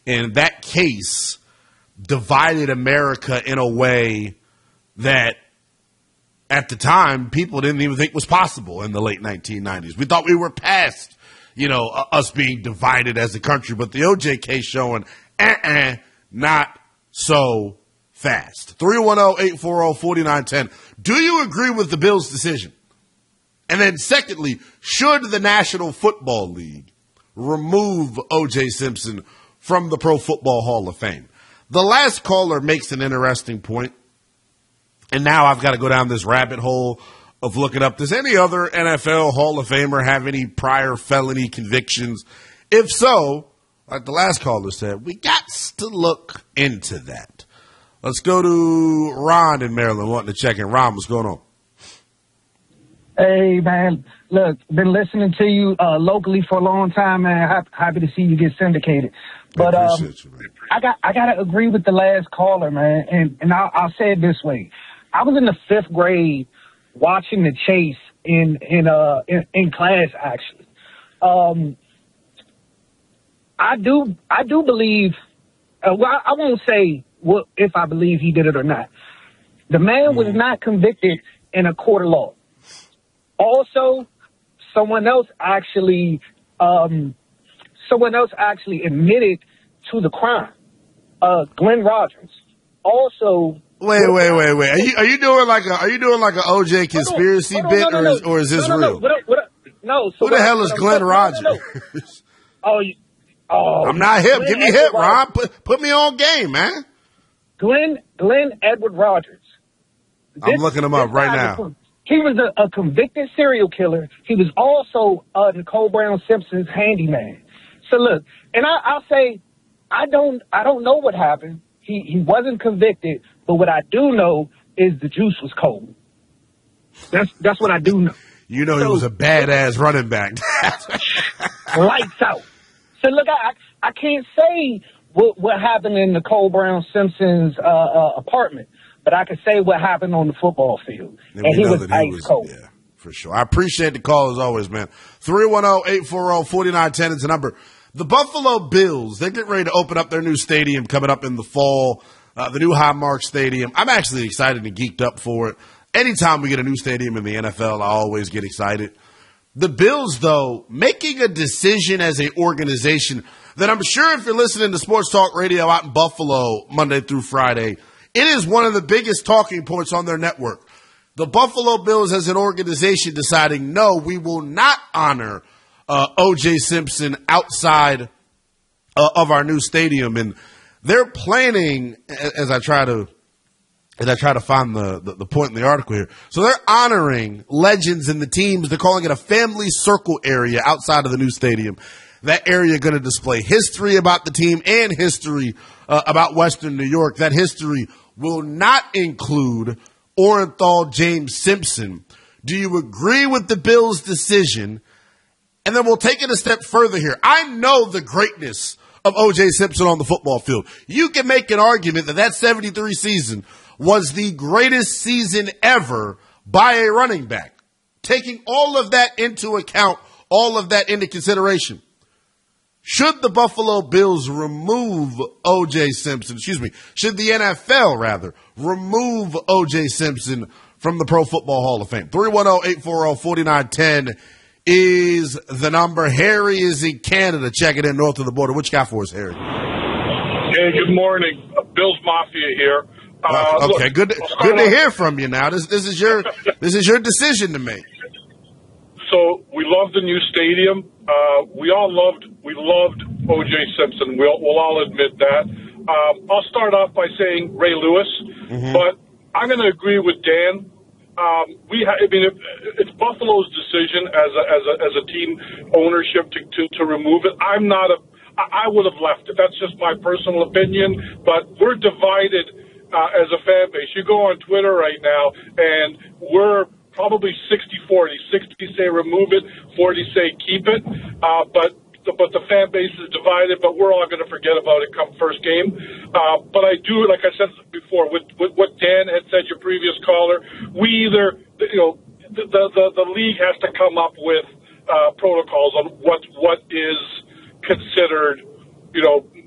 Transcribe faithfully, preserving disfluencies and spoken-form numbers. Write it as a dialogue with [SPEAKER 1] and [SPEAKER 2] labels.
[SPEAKER 1] And that case divided America in a way that at the time people didn't even think was possible in the late nineteen nineties. We thought we were past, you know, us being divided as a country. But the O J case showing, uh-uh, not so fast. three one zero, eight four zero, four nine one zero. Do you agree with the Bills' decision? And then secondly, should the National Football League remove O J Simpson from the Pro Football Hall of Fame? The last caller makes an interesting point, and now I've got to go down this rabbit hole of looking up, does any other N F L Hall of Famer have any prior felony convictions? If so, like the last caller said, we got to look into that. Let's go to Ron in Maryland wanting to check in. Ron, what's going on?
[SPEAKER 2] Hey, man. Look, been listening to you uh, locally for a long time, man. Happy, happy to see you get syndicated. But
[SPEAKER 1] I,
[SPEAKER 2] um,
[SPEAKER 1] you,
[SPEAKER 2] I got I got to agree with the last caller, man. And, and I'll, I'll say it this way. I was in the fifth grade watching The Chase in in uh in, in class, actually. Um, I do I do believe. Uh, well, I, I won't say what if I believe he did it or not. The man was not convicted in a court of law. Also, someone else actually, um, someone else actually admitted to the crime. Uh, Glenn Rogers. Also.
[SPEAKER 1] Wait, wait, wait, wait. Are you are you doing like a are you doing like an O J conspiracy
[SPEAKER 2] hold on, hold on,
[SPEAKER 1] bit,
[SPEAKER 2] no, no,
[SPEAKER 1] or is
[SPEAKER 2] no.
[SPEAKER 1] or is this
[SPEAKER 2] no, no,
[SPEAKER 1] real?
[SPEAKER 2] No, what, what, no. So
[SPEAKER 1] Who the
[SPEAKER 2] what,
[SPEAKER 1] hell
[SPEAKER 2] what,
[SPEAKER 1] is
[SPEAKER 2] what,
[SPEAKER 1] Glenn
[SPEAKER 2] no,
[SPEAKER 1] Rogers?
[SPEAKER 2] No, no, no. Oh, you, oh,
[SPEAKER 1] I'm not hip.
[SPEAKER 2] Glenn
[SPEAKER 1] Give me
[SPEAKER 2] Edward
[SPEAKER 1] hip, Ron.
[SPEAKER 2] Rogers.
[SPEAKER 1] Put put me on game, man.
[SPEAKER 2] Glenn Glenn Edward Rogers. This,
[SPEAKER 1] I'm looking him up right now.
[SPEAKER 2] Was, he was a, a convicted serial killer. He was also uh, Nicole Brown Simpson's handyman. So look, and I, I'll say, I don't I don't know what happened. He he wasn't convicted, but what I do know is the juice was cold. That's that's what I do know.
[SPEAKER 1] You know,
[SPEAKER 2] so,
[SPEAKER 1] he was a badass running back.
[SPEAKER 2] Lights out. So look, I I can't say what what happened in Nicole Brown Simpson's uh, uh, apartment, but I can say what happened on the football field, and, and he was
[SPEAKER 1] he
[SPEAKER 2] ice
[SPEAKER 1] was,
[SPEAKER 2] cold.
[SPEAKER 1] Yeah, for sure. I appreciate the call as always, man. three one zero, eight four zero, four nine one zero is the number. The Buffalo Bills, they get ready to open up their new stadium coming up in the fall, uh, the new Highmark Stadium. I'm actually excited and geeked up for it. Anytime we get a new stadium in the N F L, I always get excited. The Bills, though, making a decision as an organization that I'm sure if you're listening to Sports Talk Radio out in Buffalo Monday through Friday, it is one of the biggest talking points on their network. The Buffalo Bills as an organization deciding, no, we will not honor Uh, O J Simpson outside uh, of our new stadium, and they're planning. As I try to, as I try to find the, the the point in the article here, so they're honoring legends and the teams. They're calling it a family circle area outside of the new stadium. That area going to display history about the team and history uh, about Western New York. That history will not include Orenthal James Simpson. Do you agree with the Bills' decision? And then we'll take it a step further here. I know the greatness of O J Simpson on the football field. You can make an argument that that seventy-three season was the greatest season ever by a running back. Taking all of that into account, all of that into consideration, should the Buffalo Bills remove O J Simpson, excuse me, should the N F L rather remove O J Simpson from the Pro Football Hall of Fame? three one zero, eight four zero, four nine one zero is the number. Harry is in Canada, checking in north of the border. What you got for us, Harry?
[SPEAKER 3] Hey, good morning. Bills Mafia here.
[SPEAKER 1] Uh,
[SPEAKER 3] uh,
[SPEAKER 1] okay,
[SPEAKER 3] look,
[SPEAKER 1] good. To, good to hear from you. Now, this this is your this is your decision to make.
[SPEAKER 3] So we love the new stadium. Uh, we all loved we loved O J Simpson. We'll we'll all admit that. Um, I'll start off by saying Ray Lewis, mm-hmm. but I'm going to agree with Dan. Um, we, ha- I mean, it, it's Buffalo's decision as a as a as a team ownership to, to, to remove it. I'm not a. I, I would have left it. That's just my personal opinion. But we're divided uh, as a fan base. You go on Twitter right now, and we're probably sixty forty. sixty say remove it, forty say keep it. Uh, but but the fan base is divided, but we're all going to forget about it come first game. Uh, but I do, like I said before, with, with what Dan had said, your previous caller, we either, you know, the the, the league has to come up with uh, protocols on what what is considered, you know,